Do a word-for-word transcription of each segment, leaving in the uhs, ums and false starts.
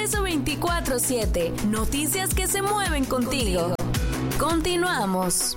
Expreso veinticuatro siete. Noticias que se mueven contigo. Continuamos.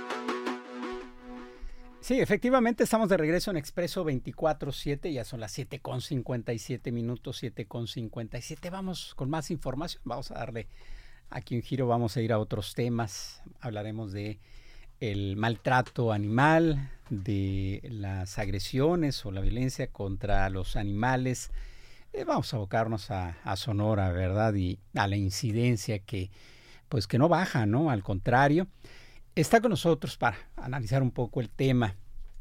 Sí, efectivamente estamos de regreso en Expreso veinticuatro siete, ya son las siete con cincuenta y siete minutos, siete con cincuenta y siete. Vamos con más información, vamos a darle aquí un giro, vamos a ir a otros temas, hablaremos de el maltrato animal, de las agresiones o la violencia contra los animales. Eh, vamos a abocarnos a, a Sonora, ¿verdad? Y a la incidencia que, pues que no baja, ¿no? Al contrario. Está con nosotros para analizar un poco el tema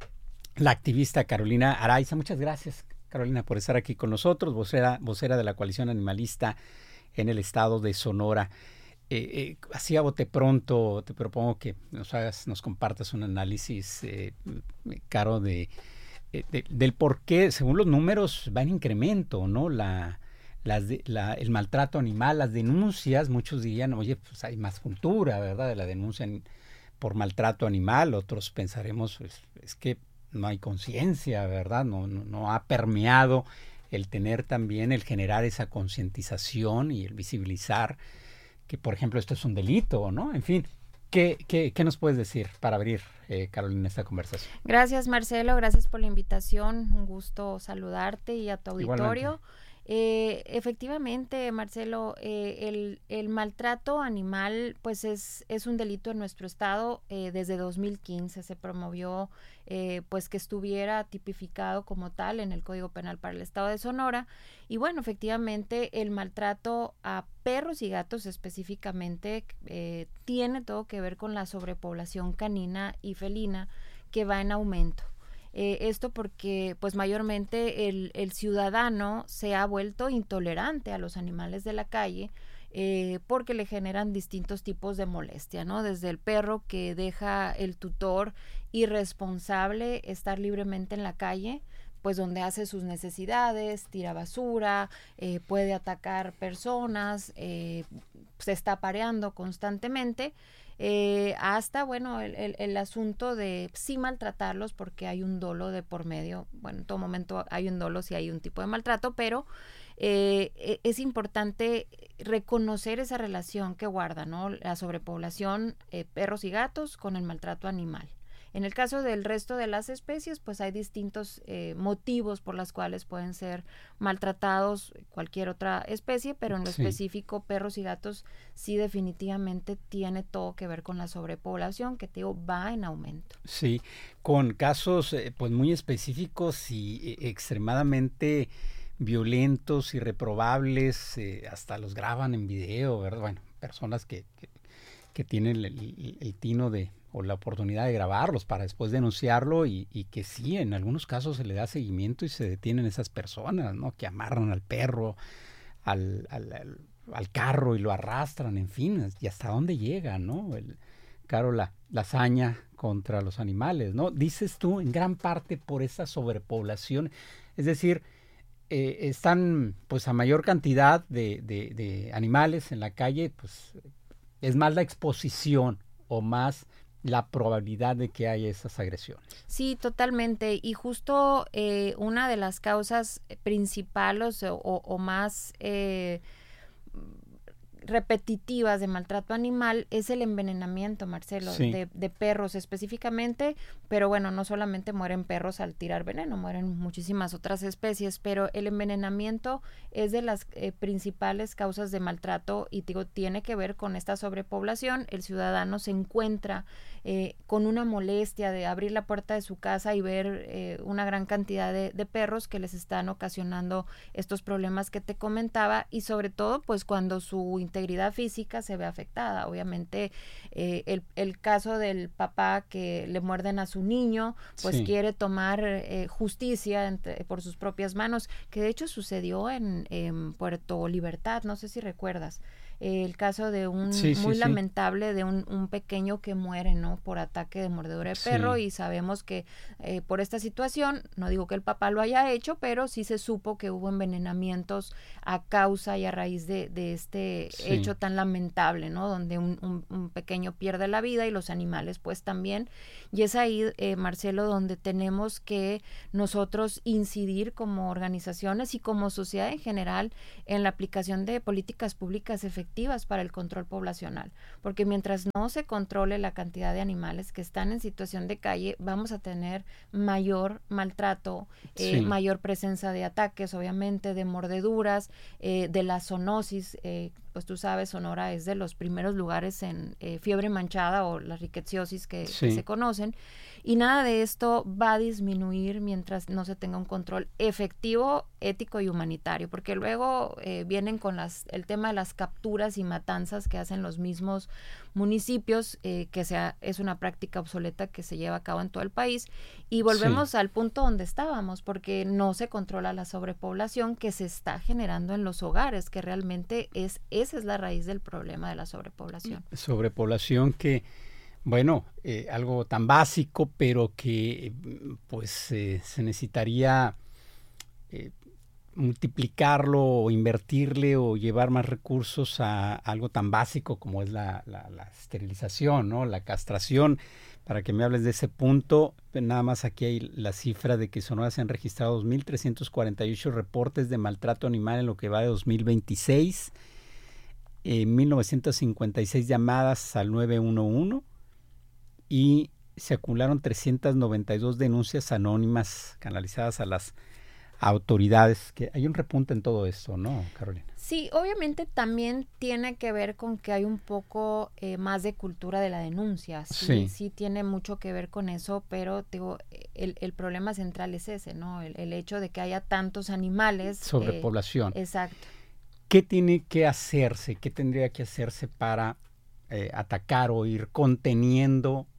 la activista Carolina Araiza. Muchas gracias, Carolina, por estar aquí con nosotros, vocera, vocera de la Coalición Animalista en el estado de Sonora. Eh, eh, así a bote pronto, te propongo que nos hagas, nos compartas un análisis, eh, Caro, de, de, del por qué, según los números, va en incremento, ¿no? La, las de, la, el maltrato animal, las denuncias, muchos dirían, oye, pues hay más cultura, ¿verdad?, de la denuncia en, por maltrato animal. Otros pensaremos, pues, es que no hay conciencia, ¿verdad? No, no, no ha permeado el tener también, el generar esa concientización y el visibilizar que, por ejemplo, esto es un delito, ¿no? En fin, ¿qué, qué, qué nos puedes decir para abrir, eh, Carolina, esta conversación? Gracias, Marcelo, gracias por la invitación, un gusto saludarte y a tu auditorio. Eh, efectivamente, Marcelo, eh, el, el maltrato animal pues es, es un delito en nuestro estado. Eh, desde dos mil quince se promovió eh, pues que estuviera tipificado como tal en el Código Penal para el estado de Sonora. Y bueno, efectivamente el maltrato a perros y gatos específicamente eh, tiene todo que ver con la sobrepoblación canina y felina que va en aumento. Eh, esto porque pues mayormente el, el ciudadano se ha vuelto intolerante a los animales de la calle eh, porque le generan distintos tipos de molestia, ¿no? Desde el perro que deja el tutor irresponsable estar libremente en la calle, pues donde hace sus necesidades, tira basura, eh, puede atacar personas, eh, se está apareando constantemente. Eh, hasta, bueno, el, el, el asunto de sí maltratarlos porque hay un dolo de por medio. Bueno, en todo momento hay un dolo si hay un tipo de maltrato, pero eh, es importante reconocer esa relación que guarda, ¿no? La sobrepoblación, eh, perros y gatos con el maltrato animal. En el caso del resto de las especies, pues hay distintos eh, motivos por los cuales pueden ser maltratados cualquier otra especie, pero en lo sí. específico, perros y gatos sí definitivamente tiene todo que ver con la sobrepoblación, que te digo, va en aumento. Sí, con casos eh, pues muy específicos y eh, extremadamente violentos, irreprobables, eh, hasta los graban en video, ¿verdad? Bueno, personas que, que, que tienen el, el, el tino de o la oportunidad de grabarlos para después denunciarlo y, y que sí, en algunos casos se le da seguimiento y se detienen esas personas, ¿no? Que amarran al perro, al, al, al, al carro y lo arrastran, en fin, y hasta dónde llega, ¿no? El, claro, la, la hazaña contra los animales, ¿no? Dices tú, en gran parte por esa sobrepoblación, es decir, eh, están pues a mayor cantidad de, de, de animales en la calle, pues es más la exposición o más la probabilidad de que haya esas agresiones. Sí, totalmente. Y justo eh, una de las causas principales o, o más eh, repetitivas de maltrato animal es el envenenamiento, Marcelo, sí. de, de perros específicamente, pero bueno, no solamente mueren perros al tirar veneno, mueren muchísimas otras especies, pero el envenenamiento es de las eh, principales causas de maltrato y digo, tiene que ver con esta sobrepoblación. El ciudadano se encuentra eh, con una molestia de abrir la puerta de su casa y ver eh, una gran cantidad de, de perros que les están ocasionando estos problemas que te comentaba y sobre todo pues cuando su integridad física se ve afectada. Obviamente eh, el, el caso del papá que le muerden a su niño, pues sí. quiere tomar eh, justicia entre, por sus propias manos, que de hecho sucedió en, en Puerto Libertad, no sé si recuerdas. eh, el caso de un sí, muy sí, lamentable sí. de un, un pequeño que muere, ¿no? Por ataque de mordedura de perro sí. y sabemos que eh, por esta situación, no digo que el papá lo haya hecho, pero sí se supo que hubo envenenamientos a causa y a raíz de, de este sí. hecho tan lamentable, ¿no? Donde un, un, un pequeño pierde la vida y los animales pues también. Y es ahí, eh, Marcelo, donde tenemos que nosotros incidir como organizaciones y como sociedad en general en la aplicación de políticas públicas efectivas para el control poblacional, porque mientras no se controle la cantidad de animales que están en situación de calle, vamos a tener mayor maltrato, eh, sí. mayor presencia de ataques, obviamente, de mordeduras, eh, de la zoonosis. Eh, pues tú sabes, Sonora es de los primeros lugares en eh, fiebre manchada o la rickettsiosis que, sí. que se conocen, y nada de esto va a disminuir mientras no se tenga un control efectivo, ético y humanitario, porque luego eh, vienen con las el tema de las capturas y matanzas que hacen los mismos municipios, eh, que sea, es una práctica obsoleta que se lleva a cabo en todo el país, y volvemos sí. al punto donde estábamos, porque no se controla la sobrepoblación que se está generando en los hogares, que realmente es esa es la raíz del problema de la sobrepoblación. Sobrepoblación que, bueno, eh, algo tan básico, pero que pues eh, se necesitaría eh, multiplicarlo o invertirle o llevar más recursos a algo tan básico como es la, la, la esterilización, ¿no? La castración. Para que me hables de ese punto, nada más aquí hay la cifra de que Sonora se han registrado dos mil trescientos cuarenta y ocho reportes de maltrato animal en lo que va de dos mil veintiséis, eh, mil novecientas cincuenta y seis llamadas al nueve uno uno y se acumularon trescientas noventa y dos denuncias anónimas canalizadas a las autoridades. Que hay un repunte en todo esto, ¿no, Carolina? Sí, obviamente también tiene que ver con que hay un poco eh, más de cultura de la denuncia. Sí, sí, sí tiene mucho que ver con eso, pero digo, el, el problema central es ese, ¿no? El, el hecho de que haya tantos animales. Sobrepoblación. Eh, exacto. ¿Qué tiene que hacerse? ¿Qué tendría que hacerse para eh, atacar o ir conteniendo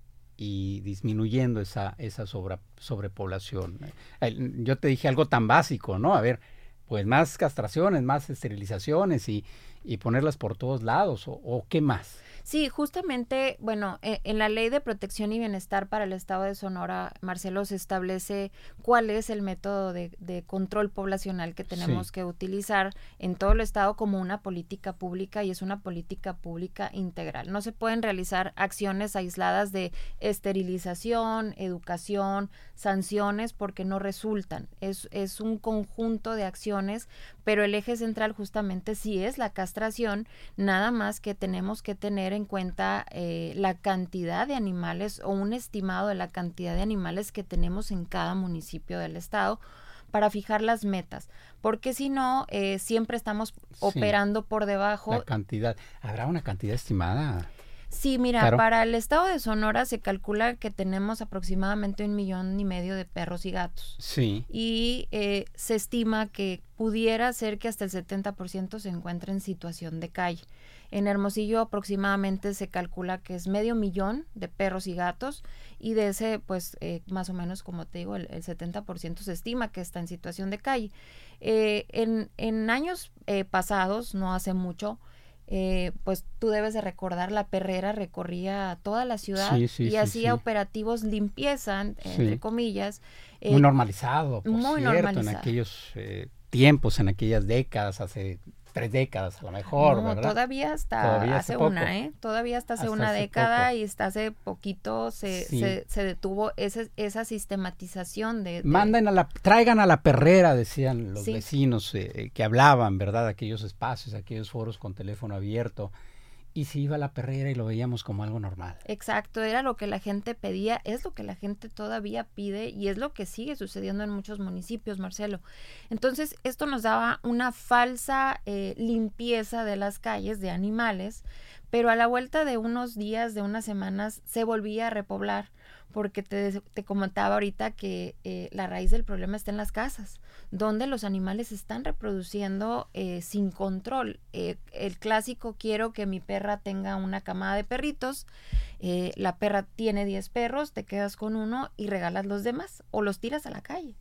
y disminuyendo esa, esa sobre, sobrepoblación? Eh, yo te dije algo tan básico, ¿no? A ver, pues más castraciones, más esterilizaciones y, y ponerlas por todos lados, o, o ¿qué más? Sí, justamente, bueno, eh, en la Ley de Protección y Bienestar para el Estado de Sonora, Marcelo, se establece cuál es el método de, de control poblacional que tenemos sí. que utilizar en todo el Estado como una política pública, y es una política pública integral. No se pueden realizar acciones aisladas de esterilización, educación, sanciones, porque no resultan. Es, es un conjunto de acciones, pero el eje central justamente sí es la castración, nada más que tenemos que tener en cuenta eh, la cantidad de animales o un estimado de la cantidad de animales que tenemos en cada municipio del estado para fijar las metas, porque si no, eh, siempre estamos operando sí, por debajo. La cantidad, ¿habrá una cantidad estimada? Sí, mira, claro. Para el estado de Sonora se calcula que tenemos aproximadamente un millón y medio de perros y gatos. Sí. Y eh, se estima que pudiera ser que hasta el setenta por ciento se encuentre en situación de calle. En Hermosillo aproximadamente se calcula que es medio millón de perros y gatos, y de ese, pues, eh, más o menos, como te digo, el, el setenta por ciento se estima que está en situación de calle. Eh, en, en años eh, pasados, no hace mucho, Eh, pues tú debes de recordar, la perrera recorría toda la ciudad sí, sí, y sí, hacía sí. operativos limpieza, entre sí. comillas. Eh, muy normalizado, por muy cierto, normalizado. En aquellos eh, tiempos, en aquellas décadas, hace tres décadas a lo mejor, no, ¿verdad? Todavía hasta todavía hace poco. una, ¿eh? Todavía hasta hace hasta una hace década poco. Y hasta hace poquito se, sí. se, se detuvo ese, esa sistematización de, de... Manden a la, traigan a la perrera, decían los sí. vecinos eh, que hablaban, ¿verdad? Aquellos espacios, aquellos foros con teléfono abierto. Y se iba a la perrera y lo veíamos como algo normal. Exacto, era lo que la gente pedía, es lo que la gente todavía pide y es lo que sigue sucediendo en muchos municipios, Marcelo. Entonces, esto nos daba una falsa eh, limpieza de las calles de animales, pero a la vuelta de unos días, de unas semanas, se volvía a repoblar, porque te, te comentaba ahorita que eh, la raíz del problema está en las casas, donde los animales se están reproduciendo eh, sin control. Eh, el clásico, quiero que mi perra tenga una camada de perritos, eh, la perra tiene diez perros, te quedas con uno y regalas los demás o los tiras a la calle.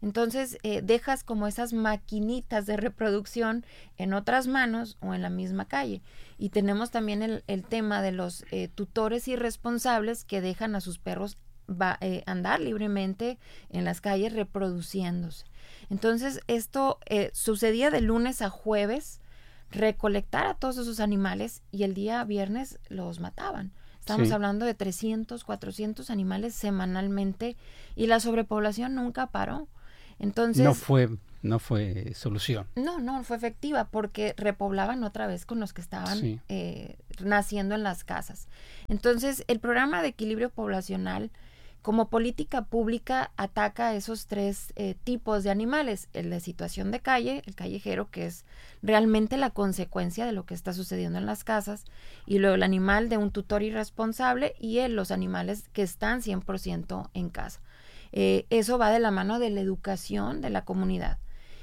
Entonces eh, dejas como esas maquinitas de reproducción en otras manos o en la misma calle. Y tenemos también el, el tema de los eh, tutores irresponsables que dejan a sus perros va, eh, andar libremente en las calles reproduciéndose. Entonces esto eh, sucedía de lunes a jueves, recolectar a todos esos animales, y el día viernes los mataban. Estamos sí. hablando de trescientos, cuatrocientos animales semanalmente, y la sobrepoblación nunca paró. Entonces no fue no fue solución. No, no fue efectiva, porque repoblaban otra vez con los que estaban sí. eh, naciendo en las casas. Entonces el programa de equilibrio poblacional, como política pública, ataca a esos tres eh, tipos de animales: el de situación de calle, el callejero, que es realmente la consecuencia de lo que está sucediendo en las casas, y luego el animal de un tutor irresponsable, y el, los animales que están cien por ciento en casa. Eh, eso va de la mano de la educación de la comunidad.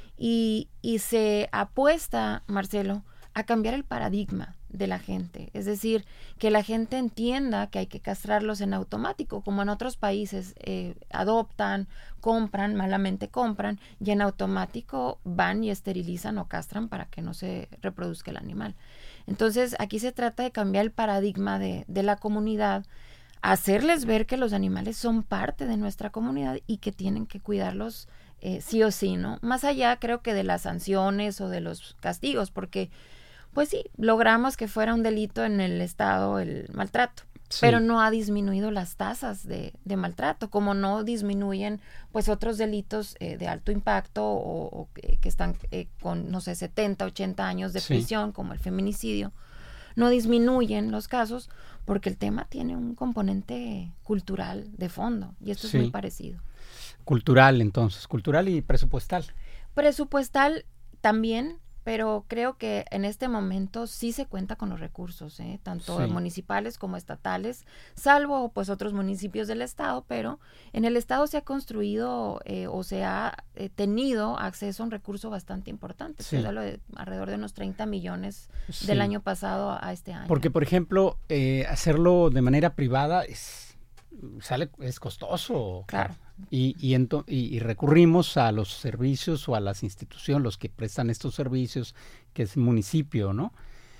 Y, y se apuesta, Marcelo, a cambiar el paradigma de la gente, es decir, que la gente entienda que hay que castrarlos en automático, como en otros países eh, adoptan, compran, malamente compran, y en automático van y esterilizan o castran para que no se reproduzca el animal. Entonces aquí se trata de cambiar el paradigma de, de la comunidad, hacerles ver que los animales son parte de nuestra comunidad y que tienen que cuidarlos eh, sí o sí, ¿no? Más allá, creo que de las sanciones o de los castigos, porque pues sí, logramos que fuera un delito en el estado el maltrato, sí. pero no ha disminuido las tasas de, de maltrato, como no disminuyen pues otros delitos eh, de alto impacto o, o que, que están eh, con, no sé, setenta, ochenta años de prisión, sí. como el feminicidio. No disminuyen los casos porque el tema tiene un componente cultural de fondo, y esto sí. es muy parecido. Cultural, entonces, cultural y presupuestal. Presupuestal también, pero creo que en este momento sí se cuenta con los recursos, ¿eh? tanto sí. municipales como estatales, salvo pues otros municipios del estado, pero en el estado se ha construido eh, o se ha eh, tenido acceso a un recurso bastante importante. Sí. Se habla de alrededor de unos treinta millones sí. del año pasado a, a este año. Porque, por ejemplo, eh, hacerlo de manera privada es, sale, es costoso. Claro. Y, y, ento, y, y recurrimos a los servicios o a las instituciones, los que prestan estos servicios, que es el municipio, ¿no?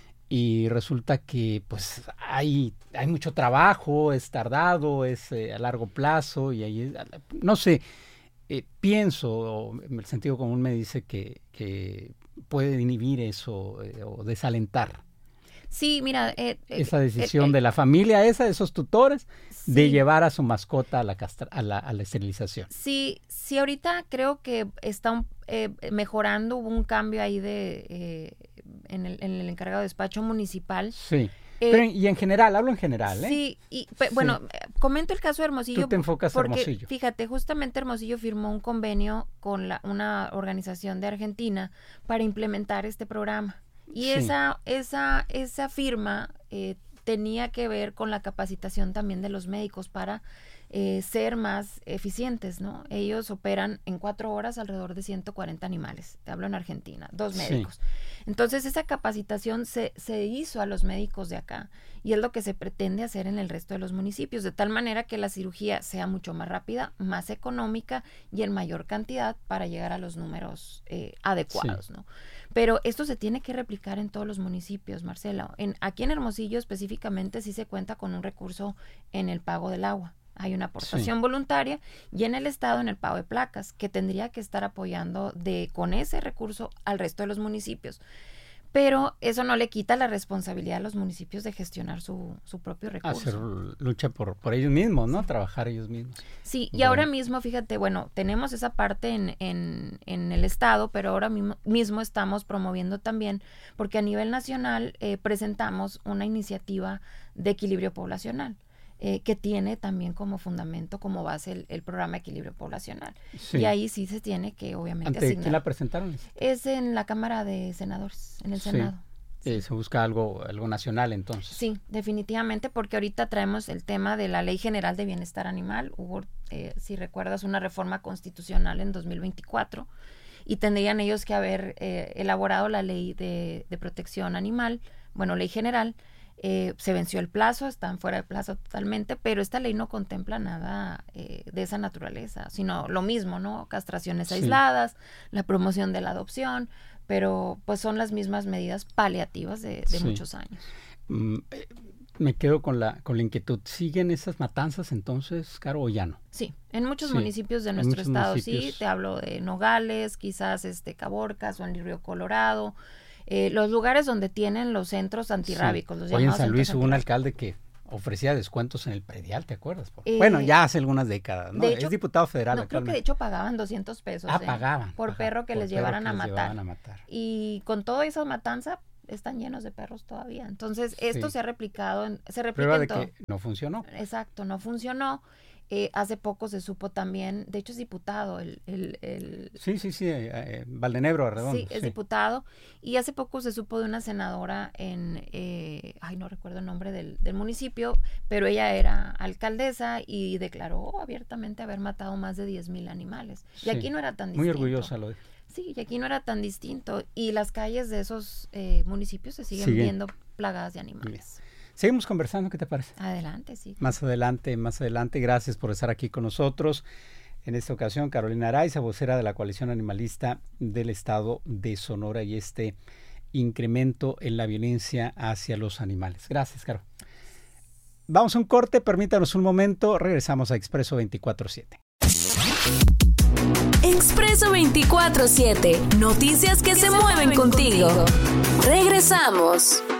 Y resulta que pues hay, hay mucho trabajo, es tardado, es eh, a largo plazo, y ahí, no sé, eh, pienso, el sentido común me dice que, que puede inhibir eso eh, o desalentar. Sí, mira, eh, esa decisión eh, eh, de la familia esa, de esos tutores, sí. de llevar a su mascota a la, castra, a la, a la esterilización. Sí, sí, ahorita creo que está eh, mejorando, hubo un cambio ahí de eh, en, el, en el encargado de despacho municipal. Sí, eh, pero y en general, hablo en general, ¿eh? Sí, y pe, sí. bueno, comento el caso de Hermosillo. Tú te enfocas porque, a Hermosillo. Fíjate, justamente Hermosillo firmó un convenio con la, una organización de Argentina para implementar este programa. Y sí. esa, esa, esa firma eh, tenía que ver con la capacitación también de los médicos para eh, ser más eficientes, ¿no? Ellos operan en cuatro horas alrededor de ciento cuarenta animales, te hablo en Argentina, dos médicos. Sí. Entonces esa capacitación se, se hizo a los médicos de acá, y es lo que se pretende hacer en el resto de los municipios, de tal manera que la cirugía sea mucho más rápida, más económica y en mayor cantidad para llegar a los números eh, adecuados, sí. ¿no? Pero esto se tiene que replicar en todos los municipios, Marcela. En, aquí en Hermosillo específicamente sí se cuenta con un recurso en el pago del agua. Hay una aportación sí. voluntaria, y en el estado en el pago de placas, que tendría que estar apoyando de con ese recurso al resto de los municipios. Pero eso no le quita la responsabilidad a los municipios de gestionar su, su propio recurso. Hacer lucha por, por ellos mismos, ¿no? Trabajar ellos mismos. Sí, y bueno. ahora mismo, fíjate, bueno, tenemos esa parte en, en, en el estado, pero ahora mismo, mismo estamos promoviendo también, porque a nivel nacional eh, presentamos una iniciativa de equilibrio poblacional. Eh, que tiene también como fundamento, como base el, el programa Equilibrio Poblacional. Sí. Y ahí sí se tiene que obviamente ¿Ante asignar. quién la presentaron? Es en la Cámara de Senadores, en el sí. Senado. Sí. Eh, se busca algo, algo nacional entonces. Sí, definitivamente, porque ahorita traemos el tema de la Ley General de Bienestar Animal. Hubo, eh, si recuerdas, una reforma constitucional en dos mil veinticuatro, y tendrían ellos que haber eh, elaborado la Ley de, de Protección Animal, bueno, Ley General, Eh, se venció el plazo, están fuera de plazo totalmente, pero esta ley no contempla nada eh, de esa naturaleza, sino lo mismo, ¿no? Castraciones sí. aisladas, la promoción de la adopción, pero pues son las mismas medidas paliativas de, de sí. muchos años. Mm, eh, me quedo con la con la inquietud. ¿Siguen esas matanzas entonces, Caro, o ya no? Sí, en muchos sí. municipios de nuestro estado municipios. sí, te hablo de Nogales, quizás este Caborcas o en el Río Colorado, eh, los lugares donde tienen los centros antirrábicos. Sí. Los Hoy en San Luis hubo un alcalde que ofrecía descuentos en el predial, ¿te acuerdas? Eh, bueno, ya hace algunas décadas, ¿no? De hecho, es diputado federal. No, creo que de hecho pagaban doscientos pesos. Ah, eh, pagaban. Por ajá, perro que por les perro llevaran, que a, les matar. llevaban a matar. Y con toda esa matanza están llenos de perros todavía. Entonces, esto sí. se ha replicado, en, se replica Prueba en de todo. que no funcionó. Exacto, no funcionó. Eh, hace poco se supo también, de hecho es diputado, el... el, el sí, sí, sí, eh, eh, Valdenebro Arredondo. Sí, es sí. diputado, y hace poco se supo de una senadora en, eh, ay, no recuerdo el nombre del, del municipio, pero ella era alcaldesa y declaró abiertamente haber matado más de diez mil animales. Sí. Y aquí no era tan distinto. Muy orgullosa lo dijo. Sí, y aquí no era tan distinto, y las calles de esos eh, municipios se siguen Sigue. viendo plagadas de animales. Bien. Seguimos conversando, ¿qué te parece? Adelante, sí. Más adelante, más adelante. Gracias por estar aquí con nosotros. En esta ocasión, Carolina Araiza, vocera de la Coalición Animalista del Estado de Sonora y este incremento en la violencia hacia los animales. Gracias, Caro. Vamos a un corte, permítanos un momento. Regresamos a Expreso veinticuatro siete. Expreso veinticuatro siete. Noticias que, que se, se mueven, mueven contigo. contigo. Regresamos.